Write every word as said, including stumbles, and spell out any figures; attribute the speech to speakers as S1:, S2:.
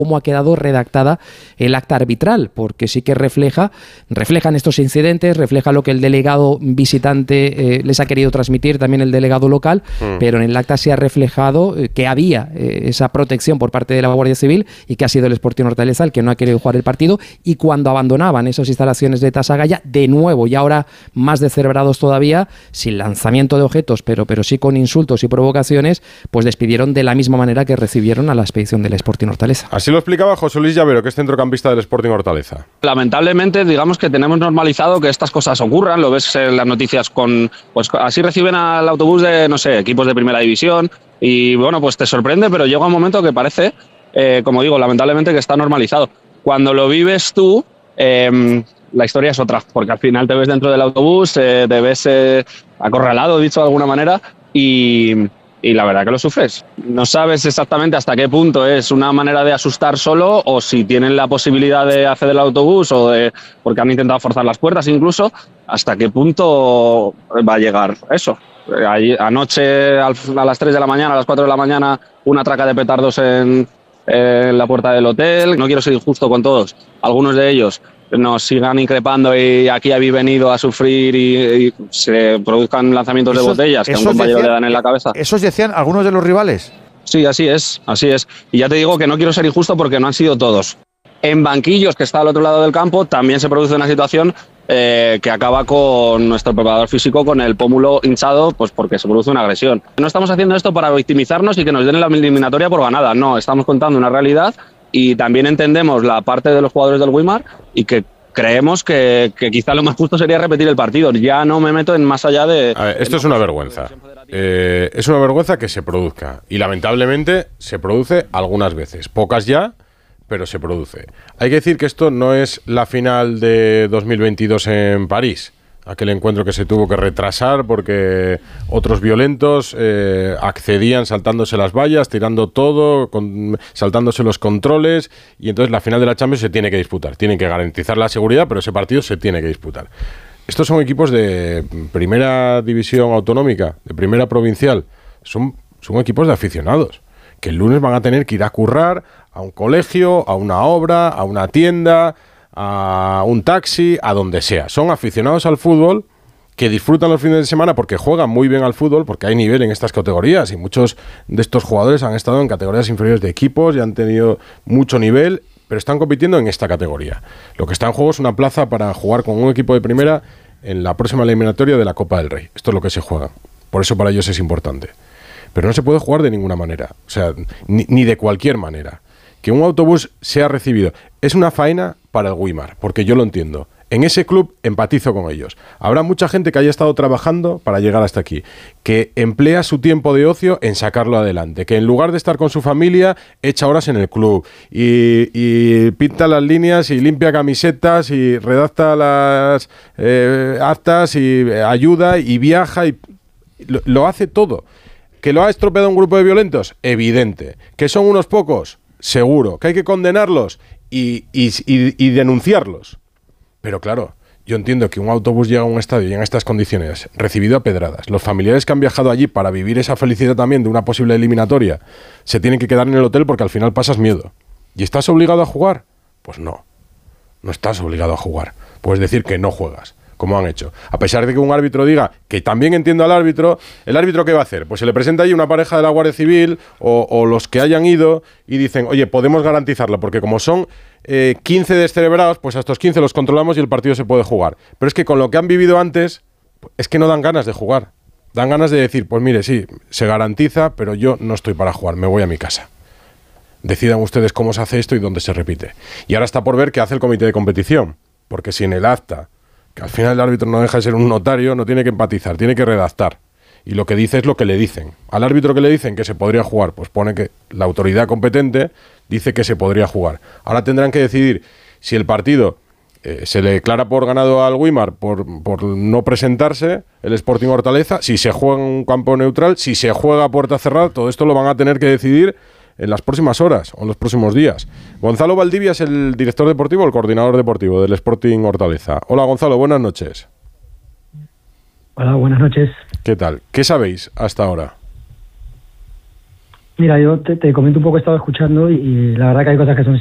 S1: cómo ha quedado redactada el acta arbitral, porque sí que refleja, reflejan estos incidentes, refleja lo que el delegado visitante eh, les ha querido transmitir, también el delegado local, mm. pero en el acta se ha reflejado eh, que había eh, esa protección por parte de la Guardia Civil y que ha sido el Sporting Hortaleza el que no ha querido jugar el partido, y cuando abandonaban esas instalaciones de Tasagaya, de nuevo, y ahora más descerebrados todavía, sin lanzamiento de objetos, pero, pero sí con insultos y provocaciones, pues despidieron de la misma manera que recibieron a la expedición del Sporting Hortaleza.
S2: Así lo explicaba José Luis Llavero, que es centrocampista del Sporting Hortaleza.
S3: Lamentablemente, digamos que tenemos normalizado que estas cosas ocurran, lo ves en las noticias con, pues así reciben al autobús de, no sé, equipos de primera división, y bueno, pues te sorprende, pero llega un momento que parece, eh, como digo, lamentablemente que está normalizado. Cuando lo vives tú, eh, la historia es otra, porque al final te ves dentro del autobús, eh, te ves eh, acorralado, dicho de alguna manera, y... Y la verdad que lo sufres. No sabes exactamente hasta qué punto es una manera de asustar solo, o si tienen la posibilidad de acceder al autobús, o de, porque han intentado forzar las puertas incluso, hasta qué punto va a llegar eso. Anoche a las tres de la mañana, a las cuatro de la mañana, una traca de petardos en, en la puerta del hotel. No quiero ser injusto con todos. Algunos de ellos nos sigan increpando y aquí habéis venido a sufrir y, y se produzcan lanzamientos esos, de botellas que a un compañero decían, le dan en la cabeza.
S4: ¿Esos decían algunos de los rivales?
S3: Sí, así es, así es. Y ya te digo que no quiero ser injusto porque no han sido todos. En banquillos, que está al otro lado del campo, también se produce una situación eh, que acaba con nuestro preparador físico con el pómulo hinchado, pues porque se produce una agresión. No estamos haciendo esto para victimizarnos y que nos den la eliminatoria por ganada, no, estamos contando una realidad. Y también entendemos la parte de los jugadores del Weimar y que creemos que, que quizá lo más justo sería repetir el partido. Ya no me meto en más allá de...
S2: A ver, esto es una vergüenza. Eh, es una vergüenza que se produzca. Y lamentablemente se produce algunas veces. Pocas ya, pero se produce. Hay que decir que esto no es la final de dos mil veintidós en París. Aquel encuentro que se tuvo que retrasar porque otros violentos eh, accedían saltándose las vallas, tirando todo, con, saltándose los controles, y entonces la final de la Champions se tiene que disputar. Tienen que garantizar la seguridad, pero ese partido se tiene que disputar. Estos son equipos de primera división autonómica, de primera provincial. Son, son equipos de aficionados que el lunes van a tener que ir a currar a un colegio, a una obra, a una tienda, a un taxi, a donde sea. Son aficionados al fútbol que disfrutan los fines de semana porque juegan muy bien al fútbol, porque hay nivel en estas categorías y muchos de estos jugadores han estado en categorías inferiores de equipos y han tenido mucho nivel, pero están compitiendo en esta categoría. Lo que está en juego es una plaza para jugar con un equipo de primera en la próxima eliminatoria de la Copa del Rey. Esto es lo que se juega. Por eso para ellos es importante. Pero no se puede jugar de ninguna manera. O sea, ni, ni de cualquier manera. Que un autobús sea recibido es una faena para el Weimar, porque yo lo entiendo. En ese club empatizo con ellos. Habrá mucha gente que haya estado trabajando para llegar hasta aquí, que emplea su tiempo de ocio en sacarlo adelante, que en lugar de estar con su familia, echa horas en el club y, y pinta las líneas y limpia camisetas y redacta las eh, actas y ayuda y viaja y lo, lo hace todo. ¿Que lo ha estropeado un grupo de violentos? Evidente. ¿Que son unos pocos? Seguro. ¿Que hay que condenarlos y, y, y, y denunciarlos? Pero claro, yo entiendo que un autobús llega a un estadio y en estas condiciones, recibido a pedradas, los familiares que han viajado allí para vivir esa felicidad también de una posible eliminatoria, se tienen que quedar en el hotel porque al final pasas miedo. ¿Y estás obligado a jugar? Pues no, no estás obligado a jugar. Puedes decir que no juegas, como han hecho. A pesar de que un árbitro diga, que también entiendo al árbitro, ¿el árbitro qué va a hacer? Pues se le presenta ahí una pareja de la Guardia Civil o, o los que hayan ido y dicen, oye, podemos garantizarlo, porque como son eh, quince descerebrados, pues a estos quince los controlamos y el partido se puede jugar. Pero es que con lo que han vivido antes, es que no dan ganas de jugar. Dan ganas de decir, pues mire, sí, se garantiza, pero yo no estoy para jugar, me voy a mi casa. Decidan ustedes cómo se hace esto y dónde se repite. Y ahora está por ver qué hace el comité de competición, porque si en el acta, que al final el árbitro no deja de ser un notario, no tiene que empatizar, tiene que redactar. Y lo que dice es lo que le dicen. Al árbitro que le dicen que se podría jugar, pues pone que la autoridad competente dice que se podría jugar. Ahora tendrán que decidir si el partido eh, se le declara por ganado al Weimar por, por no presentarse, el Sporting Hortaleza, si se juega en un campo neutral, si se juega a puerta cerrada, todo esto lo van a tener que decidir en las próximas horas o en los próximos días. Gonzalo Valdivia es el director deportivo, el coordinador deportivo del Sporting Hortaleza. Hola Gonzalo, buenas noches.
S5: Hola, buenas noches.
S2: ¿Qué tal? ¿Qué sabéis hasta ahora?
S5: Mira, yo te, te comento un poco, he estado escuchando y, y la verdad que hay cosas que son